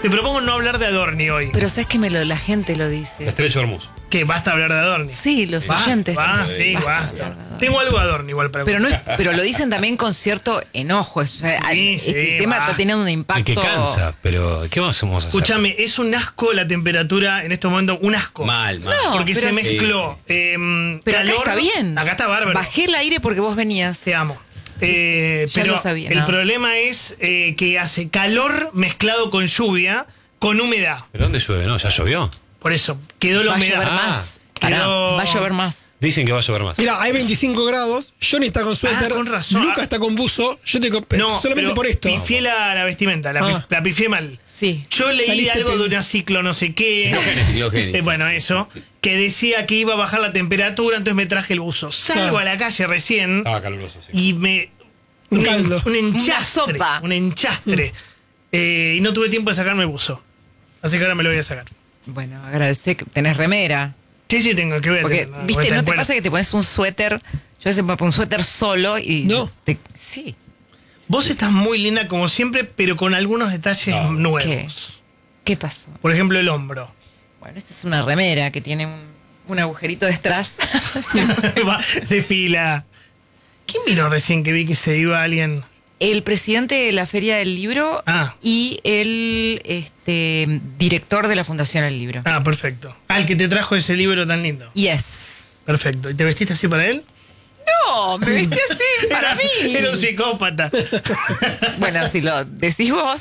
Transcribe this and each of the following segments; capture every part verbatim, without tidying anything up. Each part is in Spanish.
Te propongo no hablar de Adorni hoy. Pero sabes que me lo, la gente lo dice. Estrecho Hormuz. Que basta hablar de Adorni. Sí, los Basta, oyentes. basta, sí, Basta basta. hablar de Adorni. Tengo algo de Adorni igual para Pero no es, pero lo dicen también con cierto enojo. O sea, Sí, este sí, tema basta. está teniendo un Es impacto. que cansa, pero ¿qué más vamos a hacer? Escúchame, es un asco la temperatura en este momento, un asco. Mal, mal. No, Porque pero se sí. mezcló eh, Pero calor. acá está bien. Acá está bárbaro. Bajé el aire porque vos venías. Te amo. Eh, Ya pero lo sabía, el no. problema es eh, que hace calor mezclado con lluvia, con humedad. ¿Pero dónde llueve? ¿No? ¿Ya llovió? Por eso, quedó la Va a humedad. llover Ah, más. Pará, quedó- va a llover más. Dicen que va a llover más. Mira, hay veinticinco grados, Johnny está con suéter, Ah, con razón. Lucas está con buzo, yo te comp- No, solamente pero por esto. pifié la, la vestimenta, la, Ah. pif- la pifié mal. Sí. Yo leí Saliste algo ten- de una ciclo no sé qué. Ciclogénesis, ciclogénesis. Eh, bueno, eso. Que decía que iba a bajar la temperatura, entonces me traje el buzo. Salgo Ah. a la calle recién Estaba caluroso, sí. y me. Un Un, caldo. un enchastre. Una sopa. Un enchastre. Eh, y no tuve tiempo de sacarme el buzo. Así que ahora me lo voy a sacar. Bueno, agradecé que tenés remera. Sí, sí, tengo que ver. Porque, voy a viste, estar ¿no en te cuero. pasa que te pones un suéter? Yo a veces me pongo un suéter solo y. No. te- sí. Vos estás muy linda como siempre, pero con algunos detalles No. nuevos. ¿Qué pasó? Por ejemplo, el hombro. Bueno, esta es una remera que tiene un, un agujerito de strass. Va de fila. ¿Quién vino recién que vi que se iba alguien? El presidente de la Feria del Libro Ah. y el este, director de la Fundación del Libro. Ah, perfecto. Ah, el que te trajo ese libro tan lindo. Yes. Perfecto. ¿Y te vestiste así para él? No, me vestí así para Era- mí. Era un psicópata. Bueno, si lo decís vos.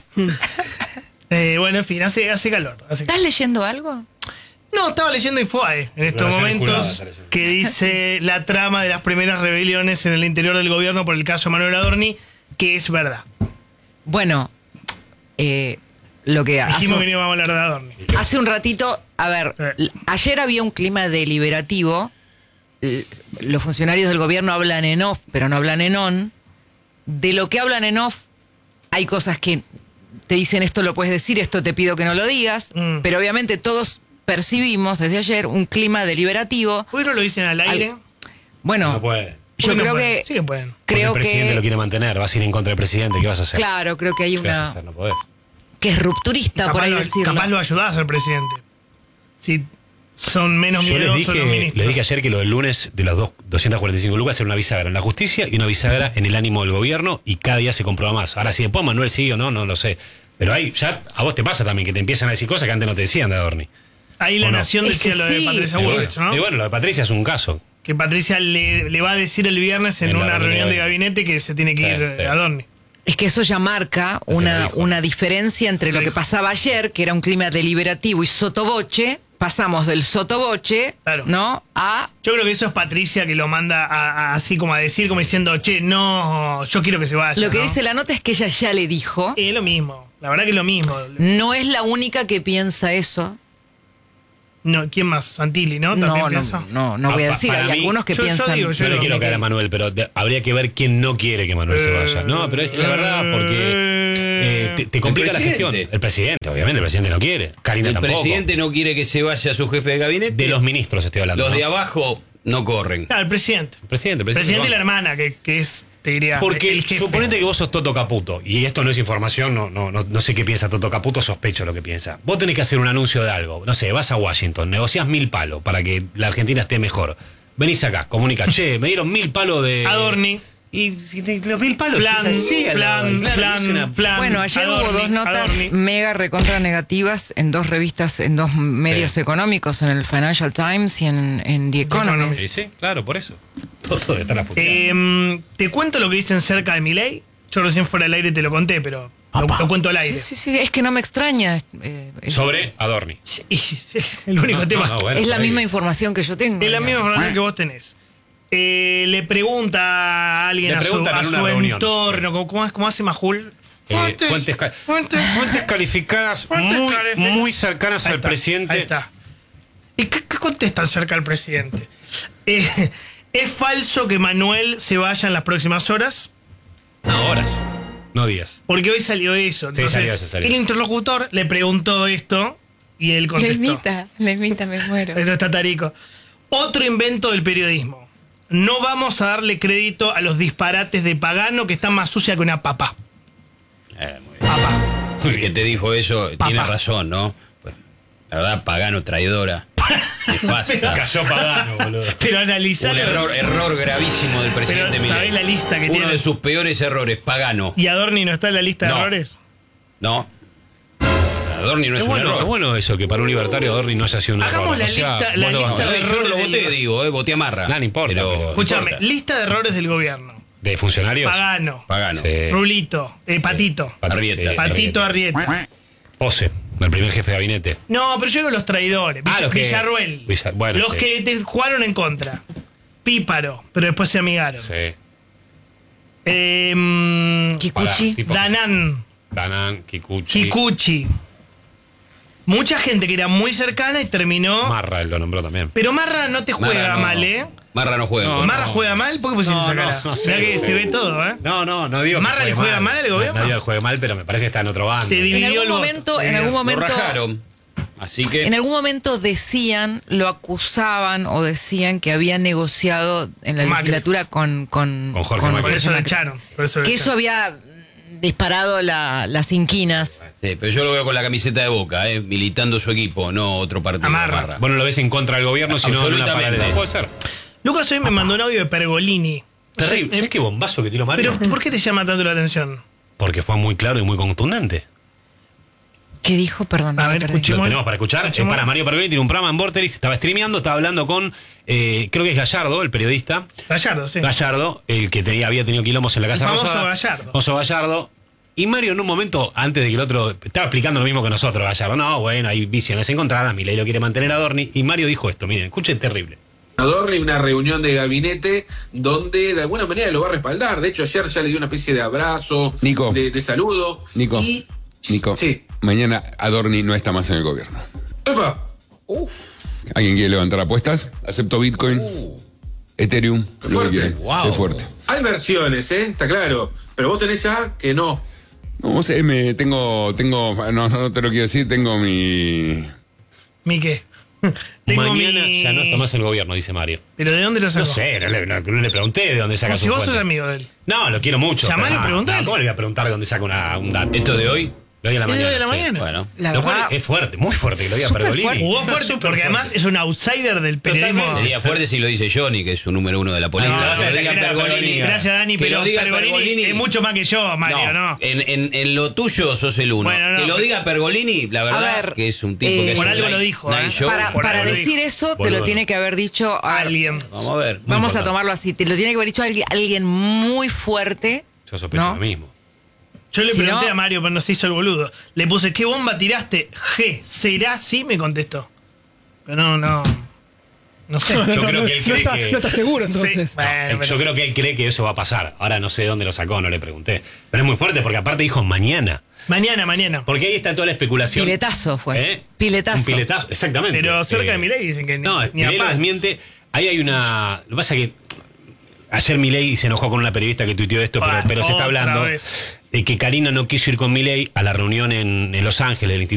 Eh, bueno, en fin, hace, hace calor. Hace calor. ¿Estás leyendo algo? No, estaba leyendo Infobae en estos Relaciones momentos juradas, está leyendo. que dice la trama de las primeras rebeliones en el interior del gobierno por el caso de Manuel Adorni, que es verdad. Bueno, eh, lo que hace Dijimos un, que no íbamos a hablar de Adorni. hace un ratito, a ver, Eh. l- ayer había un clima deliberativo. L- Los funcionarios del gobierno hablan en off, pero no hablan en on. De lo que hablan en off, hay cosas que te dicen esto lo puedes decir, esto te pido que no lo digas, Mm. pero obviamente todos percibimos desde ayer un clima deliberativo. ¿Por qué no lo dicen al aire? Al- Bueno, No puede. yo ¿Por qué no creo pueden? que Sí que pueden. Porque creo el presidente que lo quiere mantener, vas a ir en contra del presidente, ¿qué vas a hacer? claro, creo que hay ¿Qué vas a una hacer? No podés. que es rupturista por Capaz, ahí lo, decirlo. capaz lo ayudás al presidente. Si son menos Yo les miedosos los dije, ministros. les dije ayer que lo del lunes de los dos- doscientas cuarenta y cinco lucas era una bisagra en la justicia y una bisagra en el ánimo del gobierno y cada día se comprueba más. Ahora, si después Manuel sigue o no, no lo sé. Pero ahí ya a vos te pasa también que te empiezan a decir cosas que antes no te decían de Adorni. Ahí la ¿O no? Nación Es decía que lo de sí, Patricia Y Bullrich, bueno, ¿no? y bueno, lo de Patricia es un caso. Que Patricia le, le va a decir el viernes en, En la una reunión reunión de de gabinete que se tiene que Sí, ir sí. eh, Adorni. Es que eso ya marca Se lo una, dijo. una diferencia entre Se lo lo que dijo. pasaba ayer, que era un clima deliberativo y sotoboche, pasamos del sotoboche, Claro. ¿no? A Yo creo que eso es Patricia que lo manda a- a- así como a decir, como diciendo, che, no, yo quiero que se vaya. lo que ¿no? dice la nota es que ella ya le dijo. Sí, es lo mismo. La verdad que es lo mismo. No es la única que piensa eso. No, ¿quién más? Santilli, ¿no? No, ¿También no, piensa? no, no voy a Ah, pa- decir. para Hay mí- algunos que yo- yo piensan. digo, Yo yo le no quiero caer a Manuel, pero de- habría que ver quién no quiere que Manuel se vaya. No, pero es la verdad, porque eh, te, te complica la presidente. gestión. El presidente, obviamente, el presidente no quiere. Karina El tampoco. presidente no quiere que se vaya su jefe de gabinete. De los ministros estoy hablando. Los ¿no? de abajo no corren. Claro, el presidente. El presidente, el El presidente y la no. hermana, que, que es, te diría, Porque el jefe. suponete que vos sos Toto Caputo, y esto no es información, no, no, no, no sé qué piensa Toto Caputo, sospecho lo que piensa. Vos tenés que hacer un anuncio de algo, no sé, vas a Washington, negociás mil palos para que la Argentina esté mejor. Venís acá, comunica, che, me dieron mil palos de... Adorni. Y, y los mil palos... Plan, es así, a la- plan, claro, plan, es una- plan. Bueno, ayer Adorni, hubo dos notas Adorni. mega recontra negativas en dos revistas, en dos medios Sí. económicos, en el Financial Times y en, en The Economist. Sí, sí, claro, por eso. Toto está la puteada. Eh, te cuento lo que dicen cerca de Milei. Yo recién fuera del aire te lo conté, pero lo, lo cuento al aire. Sí, sí, sí, es que no me extraña. eh, es, Sobre Adorni. Sí, sí, el único No, tema. no, no, bueno, es la por ahí. misma información que yo tengo. Es la digamos. misma información que vos tenés. Eh, le pregunta a alguien Le a su, preguntan a en una su reunión. entorno, ¿cómo, cómo, cómo hace Majul? Eh, fuentes, ca- fuentes, fuentes calificadas Fuentes muy, calificadas. muy cercanas Ahí al está, presidente. Ahí está. ¿Y qué, qué contestan cerca al presidente? Eh, ¿Es falso que Manuel se vaya en las próximas horas? No, horas, no días. Porque hoy salió eso. Sí, Entonces, salió eso, salió el eso. interlocutor le preguntó esto y él Le contestó. imita, le imita, me muero. No está Tarico. Otro invento del periodismo. No vamos a darle crédito a los disparates de Pagano que están más sucia que una papa. Eh, muy bien. Papa. El que te dijo eso Papá. tiene razón, ¿no? Pues, la verdad, Pagano, traidora. Nefasta. Cayó Pagano, boludo. Pero Un analizar. error, error gravísimo del presidente Pero, ¿sabés Milei. la lista que Uno tiene? de sus peores errores, Pagano. ¿Y Adorni no está en la lista de No. errores? No. Adorni no es, Es un bueno, error. es bueno eso, que para un libertario Adorni no haya sido un Hagamos error. la O sea, lista- la vos lo- lista No, de yo no errores lo voté, del- digo, eh, voté a Marra. No, no importa, pero- Escúchame, importa. lista de errores del gobierno. ¿De funcionarios? Pagano, Pagano. Sí. Rulito, eh, Patito, Pat- Arrieta. sí, Patito Arrieta. Pose, el primer jefe de gabinete. No, pero yo digo los traidores. Ah, Villa- los que- Villarruel. Villa- bueno, los sí. que te jugaron en contra. Píparo, pero después se amigaron. Sí. Eh, mm, Kikuchi. Pará, tipo- Danan, Danan, Kikuchi. Kikuchi. Mucha gente que era muy cercana y terminó. Marra, él lo nombró también. Pero Marra no te juega Marra no. mal, ¿eh? Marra no juega. No, Marra no. juega mal, ¿por qué pusiste No, esa no, cara? no sé, Mirá que no sé. se ve todo, ¿eh? No, no, no digo que ¿Marra le juega mal al gobierno? No, no digo que juegue mal, pero me parece que está en otro bando. Te En dividió algún el voto. momento, en Dividió. algún Lo momento, rajaron. Así que. en algún momento decían, lo acusaban o decían que había negociado en la Macri. legislatura con con, Con Jorge Macri. Por eso lo Macri. echaron. Por eso lo Que eso echaron. había disparado la- las inquinas. Sí, pero yo lo veo con la camiseta de Boca, eh, militando su equipo, no otro partido. Amarra. Marra. Vos no lo ves en contra del gobierno, sino en una Absolutamente. paralela. Puede ser. Lucas hoy me mandó un audio de Pergolini. Terrible. Eh, ¿Sabes qué bombazo que tiró Mario? Pero, ¿por qué te llama tanto la atención? Porque fue muy claro y muy contundente. ¿Qué dijo? Perdón. A me ver, perdí. escuché. Lo Chimol. tenemos para escuchar. Chimol. Eh, para Mario Pergolini tiene un programa en Vorterix, estaba streameando, estaba hablando con, eh, creo que es Gallardo, el periodista. Gallardo, sí. Gallardo, el que tenía, había tenido quilombos en la Casa El famoso Rosada. Gallardo. Famoso Gallardo. Y Mario en un momento, antes de que el otro, estaba explicando lo mismo que nosotros, Gallardo. No, bueno, hay visiones encontradas, Milei lo quiere mantener a Adorni. Y Mario dijo esto, miren, escuchen, terrible. Adorni, una reunión de gabinete donde de alguna manera lo va a respaldar. De hecho, ayer ya le dio una especie de abrazo, Nico. de, de saludo. Nico, Y... Nico, Sí. mañana Adorni no está más en el gobierno. ¡Epa! ¿Alguien quiere levantar apuestas? Acepto Bitcoin, Ethereum, Qué lo que fuerte. quiera. Wow. Es fuerte. Hay versiones, ¿eh? Está claro. Pero vos tenés ya que no. No, vos, eh, me tengo, tengo, no, no te lo quiero decir, tengo mi... ¿Mi qué? Tengo Mañana mi- ya no está más en el gobierno, dice Mario. ¿Pero de dónde lo sacó? No sé, no le, no- no le pregunté de dónde saca Como su si vos fuente. sos amigo de él. No, lo quiero mucho. Llamalo pero y no, preguntale. no, ¿cómo le voy a preguntar de dónde saca una, un dato? ¿Esto de hoy? De hoy a la Es de mañana. hoy a la sí. mañana. Bueno. La Lo cual verdad, es fuerte, muy fuerte que lo diga Súper Pergolini. fuerte. Jugó fuerte porque además es un outsider del periodismo. Totalmente. Sería fuerte si lo dice Johnny, que es su número uno de la política. No, vas a Que lo decir diga que era Pergolini. Pergolini. Gracias, Dani, Que pero lo diga Pergolini Pergolini. es mucho más que yo, Mario, ¿no? En, en, en lo tuyo sos el uno. Bueno, no, que lo pero- diga Pergolini, la verdad, A ver, que es un tipo eh, que es Por un algo night- lo dijo, night ¿eh? show. para, por para algo lo decir dijo. eso, te Boludo. lo tiene que haber dicho a- Alguien. Vamos a ver. Muy Vamos a importante. tomarlo así. Te lo tiene que haber dicho alguien, alguien muy fuerte. Yo sospecho ¿no? lo mismo. Yo le Si pregunté no- a Mario, pero no se hizo el boludo. Le puse, ¿qué bomba tiraste? G, ¿será así? Me contestó. Pero no, no. No sé. Yo creo que él no, cree está, que- no está seguro, Sí, entonces. bueno, Eh, pero- Yo creo que él cree que eso va a pasar. Ahora no sé dónde lo sacó, no le pregunté. Pero es muy fuerte porque aparte dijo mañana. Mañana, mañana. Porque ahí está toda la especulación. Piletazo fue. ¿Eh? Piletazo. Un piletazo, exactamente. Pero cerca Eh, de Milei dicen que ni, No, ni a Milei lo palos. desmiente. Ahí hay una. Lo que pasa es que ayer Milei se enojó con una periodista que tuiteó esto, pero, Ah, pero se está otra hablando vez. de que Karina no quiso ir con Milei a la reunión en, en Los Ángeles del Instituto